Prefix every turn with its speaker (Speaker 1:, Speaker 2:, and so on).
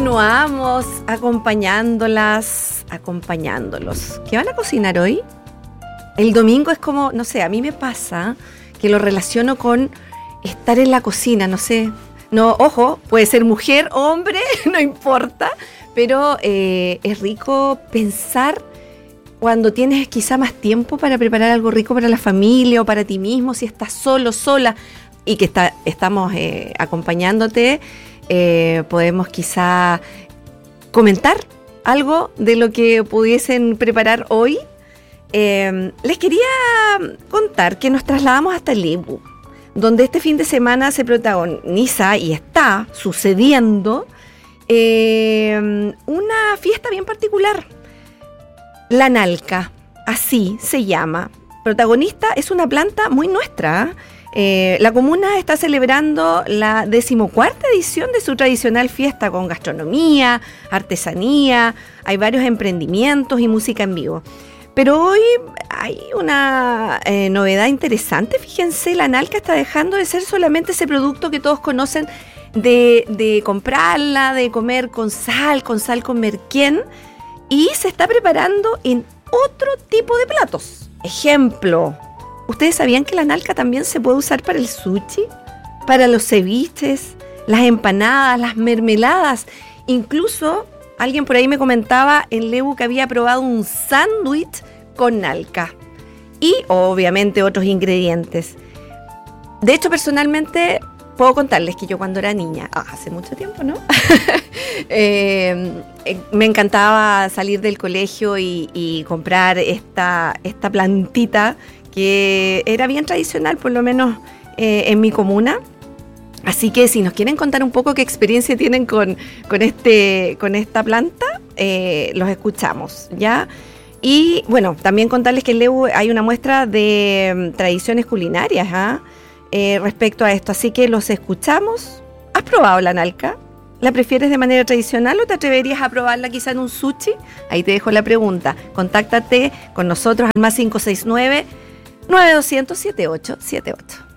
Speaker 1: continuamos acompañándolos. ¿Qué van a cocinar hoy? El domingo es como, no sé, a mí me pasa que lo relaciono con estar en la cocina, no sé. No, ojo, puede ser mujer, hombre, no importa, pero es rico pensar cuando tienes quizá más tiempo para preparar algo rico para la familia o para ti mismo, si estás solo, sola y que estamos acompañándote, podemos quizá comentar algo de lo que pudiesen preparar hoy. Les quería contar que nos trasladamos hasta Lebu, donde este fin de semana se protagoniza y está sucediendo una fiesta bien particular. La Nalca, así se llama. Protagonista es una planta muy nuestra. La comuna está celebrando la 14ª edición de su tradicional fiesta con gastronomía, artesanía, hay varios emprendimientos y música en vivo. Pero hoy hay una novedad interesante. Fíjense, la Nalca está dejando de ser solamente ese producto que todos conocen de comprarla, de comer con sal con merquén, y se está preparando en otro tipo de platos. Ejemplo, ¿ustedes sabían que la Nalca también se puede usar para el sushi, para los ceviches, las empanadas, las mermeladas? Incluso alguien por ahí me comentaba en Lebu que había probado un sándwich con Nalca y obviamente otros ingredientes. De hecho, personalmente puedo contarles que yo cuando era niña, hace mucho tiempo, ¿no? Me encantaba salir del colegio y comprar esta plantita que era bien tradicional, por lo menos en mi comuna. Así que si nos quieren contar un poco qué experiencia tienen con esta planta, los escuchamos, ¿ya? Y bueno, también contarles que en Lebu hay una muestra de tradiciones culinarias respecto a esto, así que los escuchamos. ¿Has probado la Nalca? ¿La prefieres de manera tradicional o te atreverías a probarla quizá en un sushi? Ahí te dejo la pregunta. Contáctate con nosotros al +569 9200 7878.